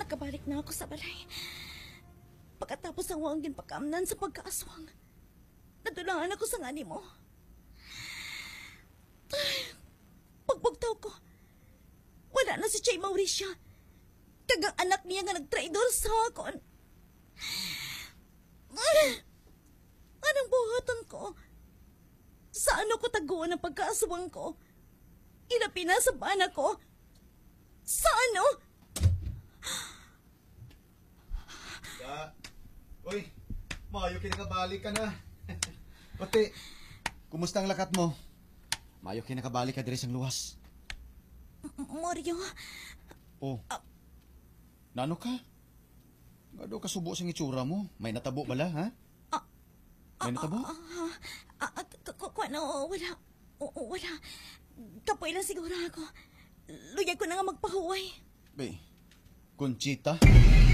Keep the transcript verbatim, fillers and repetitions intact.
Nakabalik na ako sa balay. Pagkatapos ang wang ginpakamnan sa pagkaaswang, nadulangan ako sa ngani mo. Pagbugtaw ko, wala na si Chay Mauricio. Kagang anak niya nga nagtraidor sa akon. Anong buhatan ko? Sa ano ko taguan ang pagkaaswang ko? Ilapi na sa bana ko? Sa ano? Ya. Uy, mayo kinakabalik ka na. Pati, kumusta ang lakat mo? Mayo kinakabalik ka diri sang luwas. Mario. Oh. Uh, Nano ka? Nga daw kasubo sa itsura mo. May natabo bala, ha? Uh, May natabo? Uh, uh, uh, uh, Kuano, wala. Wala. Kapoy lang siguro ako. Luyag ko na nga magpahuway. Be, Conchita?